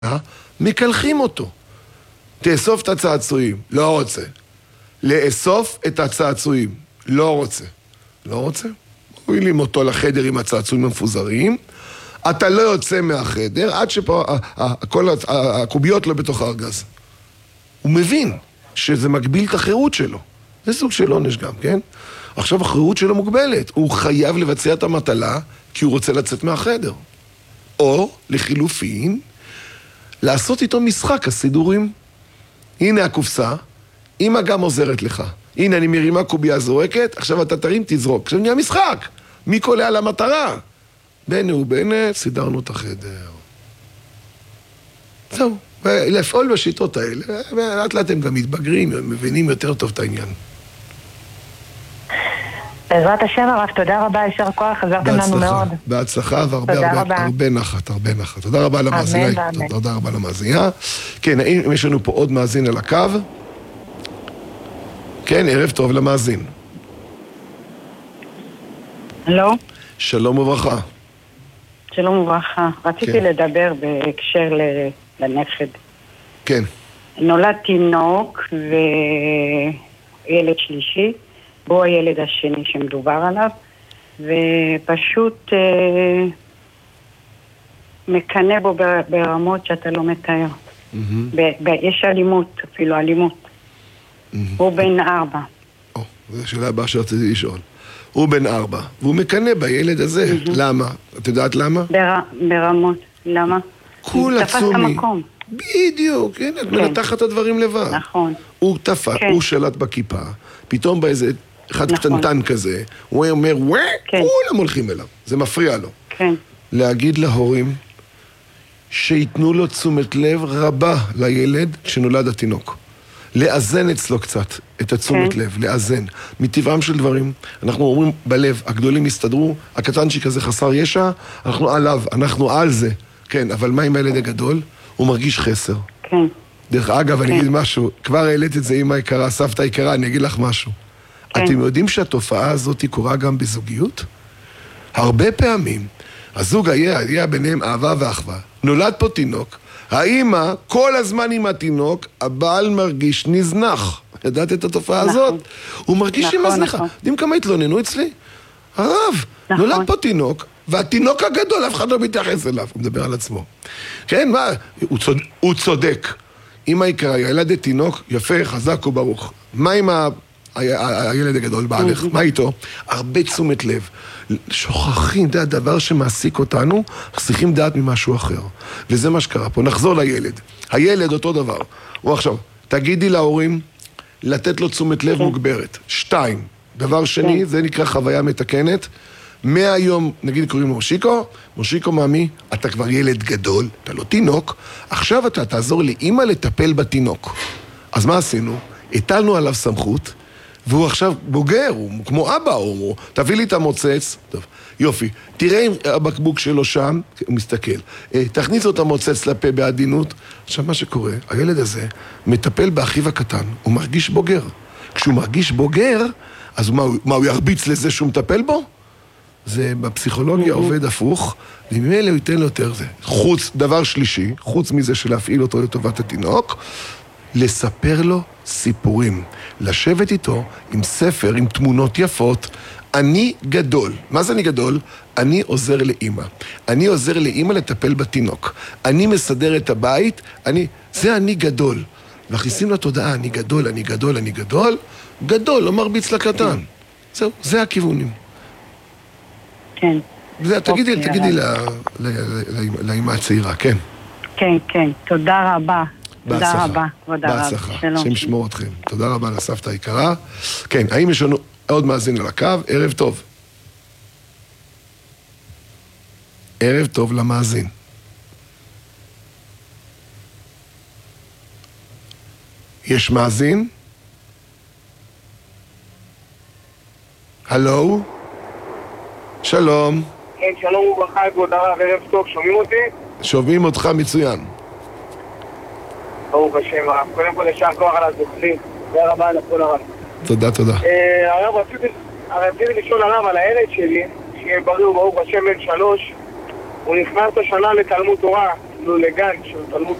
מקלחים אותו. תאסוף את הצעצועים, לא רוצה. לאסוף את הצעצועים, לא רוצה. לא רוצה? מובילים אותו לחדר עם הצעצועים המפוזרים, אתה לא יוצא מהחדר עד שפה כל הקוביות לא בתוך הארגז. הוא מבין שזה מגביל את החירות שלו. זה סוג של עונש גם, כן? עכשיו החירות שלו מוגבלת. הוא חייב לבצע את המטלה כי הוא רוצה לצאת מהחדר. או, לחילופין, לעשות איתו משחק הסידורים. הנה הקופסה, אמא גם עוזרת לך. הנה אני מרימה קובייה זורקת, עכשיו אתה תרים תזרוק. עכשיו נהיה משחק. מי קולע למטרה? בני ובני, סידרנו את החדר. זהו. ולפעול בשיטות האלה, ולאט לאט הם גם מתבגרים, הם מבינים יותר טוב את העניין. בעזרת השם הרב, תודה רבה, ישר כוח, עזרתם לנו מאוד. בהצלחה והרבה נחת, הרבה נחת. תודה רבה למאזינה. תודה רבה למאזינה. כן, האם יש לנו פה עוד מאזין על הקו? כן, ערב טוב למאזין. הלו? שלום וברכה. שלום וברכה. רציתי לדבר בהקשר לנכד. כן. נולד תינוק וילד שלישי, בו הילד השני שמדובר עליו, ופשוט מקנה בו ברמות שאתה לא מתאר. יש אלימות, אפילו אלימות. הוא בן 4. זו השאלה הבאה שרציתי לשאול. הוא בן 4, והוא מקנה בילד הזה. למה? את יודעת למה? ברמות. למה? כול עצומי. בדיוק, כן, את מנתחת את הדברים לבד. נכון. הוא תפק, הוא שלט בכיפה, פתאום באיזה אחד קטנטן כזה, הוא אומר, כולם הולכים אליו, זה מפריע לו. כן. להגיד להורים שיתנו לו תשומת לב רבה לילד כשנולד התינוק. לאזן אצלו קצת את התשומת לב, לאזן. מטבעם של דברים, אנחנו אומרים בלב, הגדולים יסתדרו, הקטנצ'יק הזה חסר ישע, אנחנו עליו, אנחנו על זה. כן, אבל מה עם הילד הגדול? הוא מרגיש חסר. כן. דרך אגב, אני אגיד משהו, כבר העלית את זה, אמא יקרה, סבתא יקרה, אני אגיד לך משהו. אתם יודעים שהתופעה הזאת קורה גם בזוגיות? הרבה פעמים, הזוג היה ביניהם אהבה ואחווה. נולד פה תינוק, האמא, כל הזמן עם התינוק, הבעל מרגיש נזנח. ידעת את התופעה הזאת? הוא מרגיש עם הזנחה. יודעים כמה התלוננו אצלי? הרב, נולד פה תינוק, והתינוק הגדול, אף אחד לא מתייחס אליו, הוא מדבר על עצמו. כן, מה? הוא צודק. אמא יקרה, ילדת תינוק, יפה, חזק וברוך. מה עם הילד הגדול בעלך? מה איתו? הרבה תשומת לב. שוכחים, זה הדבר שמעסיק אותנו, צריכים דעת ממשהו אחר. וזה מה שקרה פה. נחזור לילד. הילד אותו דבר. הוא עכשיו, תגידי להורים, לתת לו תשומת לב מוגברת. 2. דבר שני, זה נקרא חוויה מתקנת. מהיום, נגיד קוראים לו מושיקו מאמי, אתה כבר ילד גדול, אתה לא תינוק, עכשיו אתה תעזור לאמא לטפל בתינוק. אז מה עשינו? הטלנו עליו סמכות, והוא עכשיו בוגר, הוא כמו אבא, הוא תביא לי את המוצץ, טוב, יופי, תראה אם הבקבוק שלו שם, הוא מסתכל, תכניס לו את המוצץ לפה בעדינות. עכשיו מה שקורה, הילד הזה מטפל באחיו הקטן, הוא מרגיש בוגר. כשהוא מרגיש בוגר, אז מה הוא ירביץ לזה שהוא מטפל בו? זה בפסיכולוגיה עובד הפוך, וממילא הוא ייתן לו יותר זה. דבר שלישי, חוץ מזה שלהפעיל אותו לטובת התינוק, לספר לו סיפורים. לשבת איתו עם ספר, עם תמונות יפות. אני גדול. מה זה אני גדול? אני עוזר לאמא. אני עוזר לאמא לטפל בתינוק. אני מסדר את הבית, זה אני גדול. מכניסים לתודעה, אני גדול, אני גדול, אני גדול. גדול, לא מרביץ לקטן. זהו, זה הכיוונים. כן. תגידי לאמא הצעירה, כן. כן, כן, תודה רבה. תודה רבה, כבוד הרב. בהצלחה, שם ישמור אתכם. תודה רבה לסבתא היקרה. כן, האם יש לנו עוד מאזין על הקו? ערב טוב. ערב טוב למאזין. יש מאזין? הלו? שלום. כן, שלום וברכה, כבוד הרב, ערב טוב, שומעים אותי? שומעים אותך מצוין. ברוך השם הרב, קודם כל ישר כוח על הזוכרים, תודה רבה לכל הרב. תודה, תודה. הרב, רציתי לשאול הרב על הילד שלי, שיהיה בריא וברוך השם בן 3, הוא נכנס השנה לתלמוד תורה, לולי גג של תלמוד